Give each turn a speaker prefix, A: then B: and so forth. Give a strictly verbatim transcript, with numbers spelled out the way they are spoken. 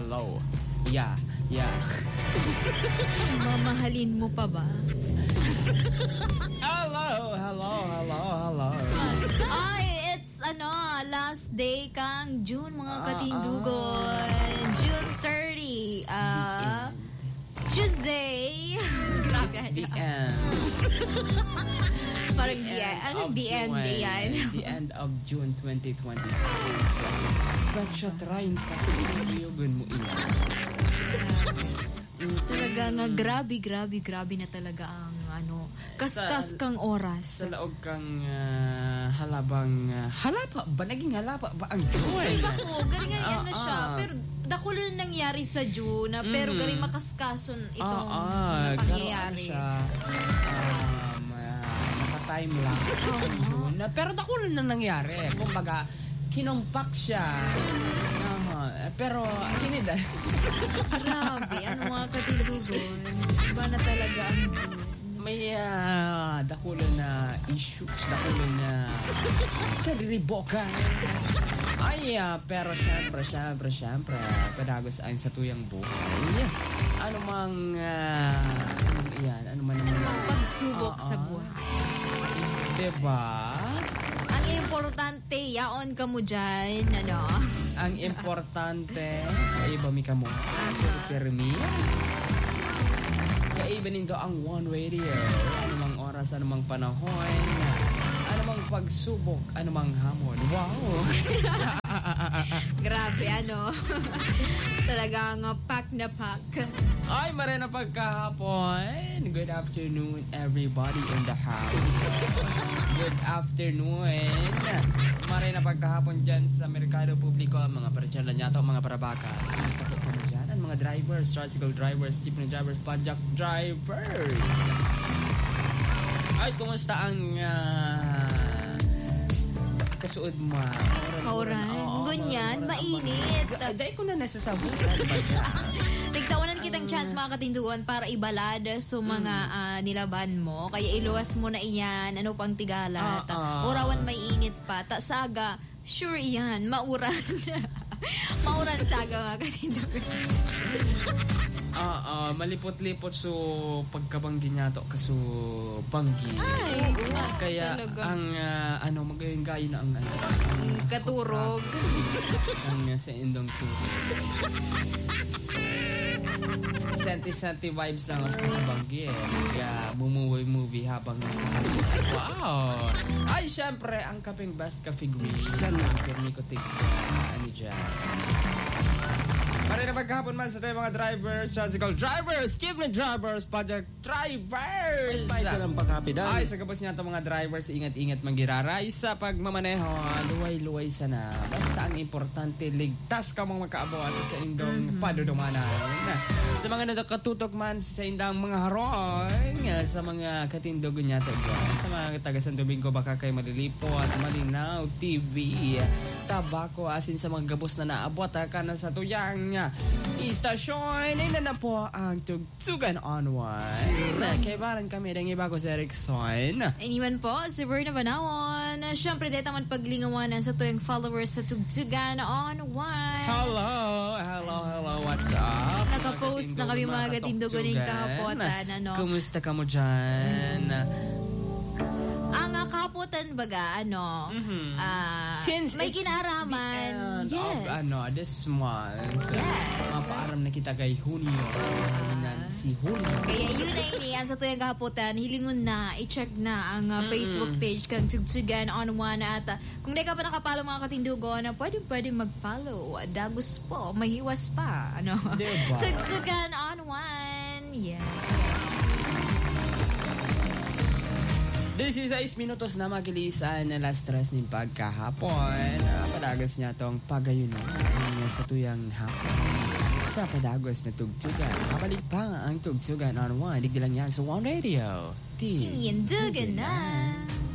A: hello. Yeah, yeah.
B: Mamahalin mo pa ba?
A: Hello, hello, hello, hello.
B: Ay, it's ano, last day kang June, mga katindugon. June thirtieth. Uh, Tuesday. Grabe.
A: The end.
B: Parang the end. Anong the end day yan?
A: The end of June twenty twenty-six. Ba't try ka? Iyogan mo iyan.
B: Talaga nga, grabe, grabe, grabe na talaga ang ano, kaskas kang oras.
A: Sa laog kang uh, halabang, uh, halapa ba? Naging halapa ba ang June?
B: Ay, bako, galing nga yan na siya. Pero dako lang nangyari sa June, na, pero mm. galing makaskason itong
A: ah, ah,
B: pangyayari.
A: Siya, um, uh, naka-time lang. Oh, na, pero dako lang na nangyari. Kumbaga, kinumpak siya. Uh, pero, kinida.
B: Grabe, ano mga katindugon? Iba na talaga ang June.
A: May uh, dakulo na issues, dakulo na kariribokan. Ay, uh, pero syempre, syempre, syempre, padagos ayon sa tuyang buhay. Ano mang, uh, ano yan, ano man naman.
B: Ano mang pagsubok uh, uh, sa buhay.
A: Diba?
B: Ang importante, yaon ka mo dyan, ano?
A: Ang importante, ay bami ka mo. Pero me, kaiba nito ang One Radio. Anumang oras, anumang panahon, anumang pagsubok, anumang hamon. Wow!
B: Grabe, ano? Talagang uh, pack na pack.
A: Ay, mare na pagkahapon. Good afternoon, everybody in the house. Good afternoon. Mare na pagkahapon dyan sa Merkado Publiko, mga paritsyan lang yato, mga parabaka. Gusto po kami dyan, ang mga drivers, tricycle drivers, jeepney drivers, pajak drivers. Ay, kumusta ang uh, kasuod mo?
B: Mauran. Gunyan, mainit.
A: Dahil ko na nasasabutan.
B: Nagtawanan kitang chance, mga katinduan, para ibalad sa mga mm. uh, nilaban mo. Kaya iluwas mo na iyan. Ano pang tigalat? Uh, uh. Orawan may init pa. Ta saga, sure iyan. Mauran. Mauran saga, mga katinduan.
A: Ah, uh, malipot-lipot so pagkabanggi niya to kaso banggi.
B: Ay,
A: kaya talaga. Ang uh, ano magayon-gayon na ang ano, ang
B: katurog.
A: Ang uh, sa indong turog. Senti-senti vibes lang ako sa banggi eh. Kaya mumuwi movie habang wow! Ay, syempre, ang kaping best coffee green. Siya lang, pirmi ko tig uh, ano dyan. Para na maghapon man sa tayo mga drivers, tricycle drivers, jeepney drivers, project drivers.
C: Ay, sa lang pagkapidan.
A: Ay, sa kapos niya ito mga drivers, ingat-ingat manggiraray sa pagmamaneho. Luway-luway sana. Basta ang importante, ligtas ka mong makaabot sa indong mm-hmm. padudumanan. Sa mga nakatutok man sa indang mga harong, sa mga katindogon niya ito dyan, sa mga taga Santo Domingo, baka kayo malilipot, Malinaw T V, tabako, asin sa mga gabos na naabot, ka na sa tuyang istasyon. Ay na na po ang Tugtugan on One. Kaibaran kami ng iba ko sa Erickson.
B: Iniwan po si Berna Banawon. Siyempre, dito man paglingawanan sa tuyong followers sa Tugtugan on One.
A: Hello, hello, hello. What's up?
B: Nakapost na kami mga katindugan ng kahapotan. Ano?
A: Kumusta ka mo dyan?
B: Mm. Ang uh, kahapotan baga, ano, mm-hmm. uh,
A: Since
B: may kinaraman.
A: Yes. Of, ano, this month.
B: Yes.
A: Mapaaram na kita kay Junio. Uh, si Junio.
B: Kaya yun na ini, ang sa tuyang kahapotan, hilingon na, i-check na ang uh, mm-hmm. Facebook page kang Tugtugan on One. At uh, kung di ka pa nakapalo mga katindugon, na pwede pwede mag-follow. Dagos po, mahiwas pa. Ano?
A: Diba?
B: Tugtugan on One. Yes.
A: disiseis minutos na magilisan na last stress ng pagkahapon. Uh, padagas niya tong pagayuno sa tuyang hapon. Sa padagos na Tugtugan. Kabalik pa ang Tugtugan on One. Digdilan yan sa One Radio.
B: Tindugan na.